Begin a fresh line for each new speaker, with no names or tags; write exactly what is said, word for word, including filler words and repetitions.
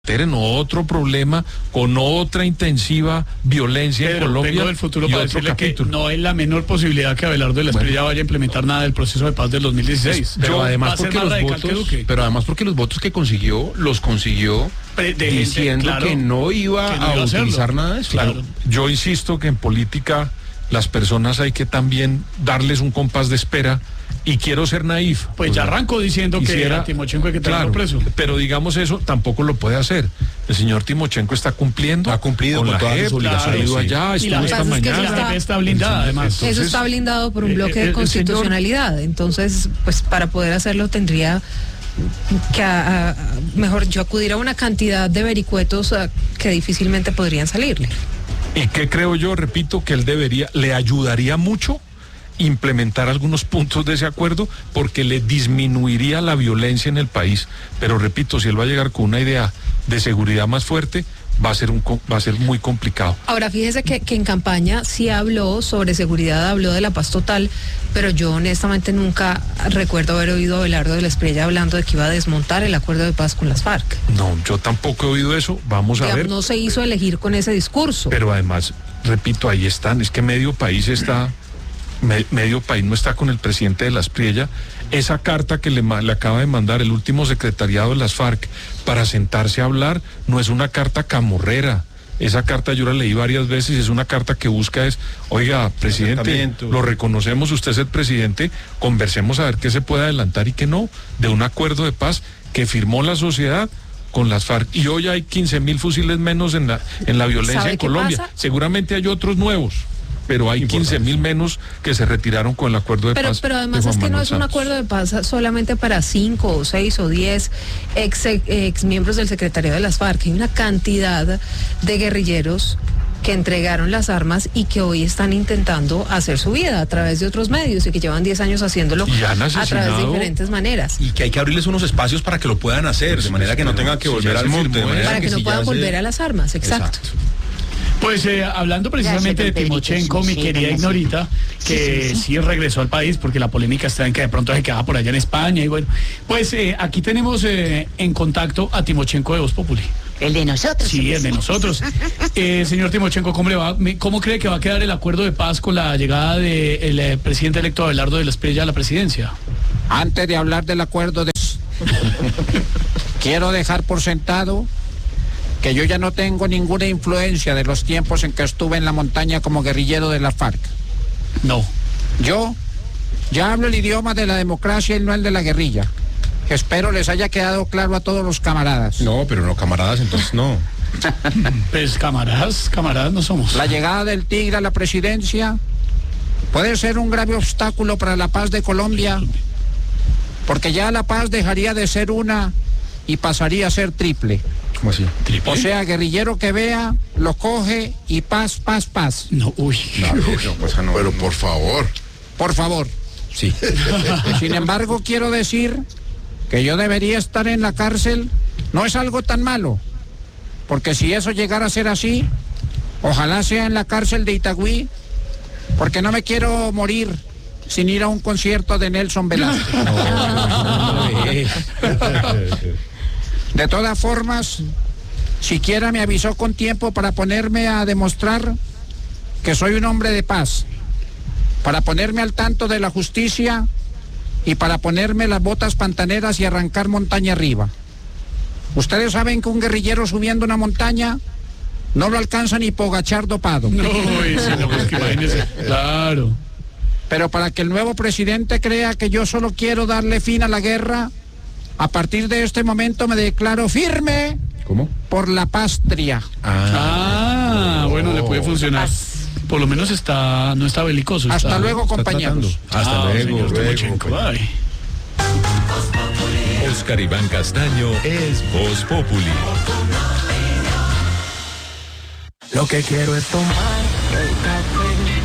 en otro problema con otra intensiva violencia
Pedro,
en Colombia.
Vengo del futuro
y
para
otro
decirle
capítulo.
que no hay la menor posibilidad que Abelardo de la Espriella bueno. vaya a implementar nada del proceso de paz del dos mil dieciséis.
Pero
Yo,
además porque los votos, pero además porque los votos que consiguió los consiguió
de, de,
diciendo
claro,
que no iba
que no
a
iba a
utilizar nada de eso.
Claro, claro. Yo insisto que en política las personas hay que también darles un compás de espera. Y quiero ser naif.
Pues o sea, ya arrancó diciendo quisiera, que a Timochenko hay que tenerlo
claro,
preso.
Pero digamos eso, tampoco lo puede hacer. El señor Timochenko está cumpliendo.
Ha cumplido
con,
con
la
todas sus obligaciones.
Claro, sí. allá, estuvo esta mañana.
Es que está, está blindada, además.
Entonces, eso está blindado por un bloque eh, eh, de constitucionalidad. Señor... Entonces, pues para poder hacerlo tendría que, a, a, mejor yo acudir a una cantidad de vericuetos a, que difícilmente podrían salirle.
¿Y qué creo yo? Repito, que él debería, le ayudaría mucho implementar algunos puntos de ese acuerdo porque le disminuiría la violencia en el país. Pero repito, si él va a llegar con una idea de seguridad más fuerte, va a ser un va a ser muy complicado.
Ahora, fíjese que, que en campaña sí habló sobre seguridad, habló de la paz total, pero yo honestamente nunca recuerdo haber oído a Abelardo de la Espriella hablando de que iba a desmontar el acuerdo de paz con las FARC.
No, yo tampoco he oído eso, vamos a
Digamos,
ver.
no se hizo elegir con ese discurso.
Pero además, repito, ahí están, es que medio país está... Me, medio país no está con el presidente de la Espriella. Esa carta que le, le acaba de mandar el último secretariado de las FARC para sentarse a hablar no es una carta camorrera. Esa carta yo la leí varias veces, es una carta que busca es, oiga, presidente, lo reconocemos, usted es el presidente, conversemos a ver qué se puede adelantar y qué no, de un acuerdo de paz que firmó la sociedad con las FARC. Y hoy hay quince mil fusiles menos en la, en la violencia en Colombia. Pasa? Seguramente hay otros nuevos, pero hay quince mil menos que se retiraron con el acuerdo de
pero,
paz.
Pero además es que no es Santos. Un acuerdo de paz solamente para cinco o seis o diez ex, ex miembros del secretariado de las FARC. Hay una cantidad de guerrilleros que entregaron las armas y que hoy están intentando hacer su vida a través de otros medios y que llevan diez años haciéndolo a través de diferentes maneras.
Y que hay que abrirles unos espacios para que lo puedan hacer, pues de manera que no tengan que volver al monte. De
para que, que no si puedan volver se... a las armas, exacto. exacto.
Pues eh, hablando precisamente de Timochenko, mi querida Ignorita, que sí, sí, sí regresó al país porque la polémica está en que de pronto se quedaba por allá en España y bueno, pues eh, aquí tenemos eh, en contacto a Timochenko de Voz Populi.
El de nosotros.
Sí, el de nosotros. eh, señor Timochenko, ¿cómo le va? ¿Cómo cree que va a quedar el acuerdo de paz con la llegada del de eh, presidente electo Abelardo de la Espriella a la presidencia?
Antes de hablar del acuerdo de... quiero dejar por sentado que yo ya no tengo ninguna influencia de los tiempos en que estuve en la montaña como guerrillero de la FARC.
No.
Yo ya hablo el idioma de la democracia y no el de la guerrilla. Espero les haya quedado claro a todos los camaradas.
No, pero no camaradas, entonces no.
Pues camaradas, camaradas no somos.
La llegada del Tigre a la presidencia puede ser un grave obstáculo para la paz de Colombia, porque ya la paz dejaría de ser una y pasaría a ser triple.
¿Cómo así?
¿Triple? O sea, guerrillero que vea, lo coge y paz, paz, paz.
No, uy.
No, no, pues, no,
pero por favor.
Por favor.
Sí.
Sin embargo, quiero decir que yo debería estar en la cárcel. No es algo tan malo, porque si eso llegara a ser así, ojalá sea en la cárcel de Itagüí, porque no me quiero morir sin ir a un concierto de Nelson Velázquez. No, de todas formas, siquiera me avisó con tiempo para ponerme a demostrar que soy un hombre de paz, para ponerme al tanto de la justicia y para ponerme las botas pantaneras y arrancar montaña arriba. Ustedes saben que un guerrillero subiendo una montaña no lo alcanza ni Pogachar dopado.
No, ese no, pues que imagínese. Claro.
Pero para que el nuevo presidente crea que yo solo quiero darle fin a la guerra, a partir de este momento me declaro firme.
¿Cómo?
Por la patria.
Ah, ah bueno, le puede funcionar. Por lo menos está, no está belicoso.
Hasta
está,
luego, compañeros.
Hasta
ah,
luego,
luego.
Oscar Iván Castaño es Voz Populi.
Lo que quiero es tomar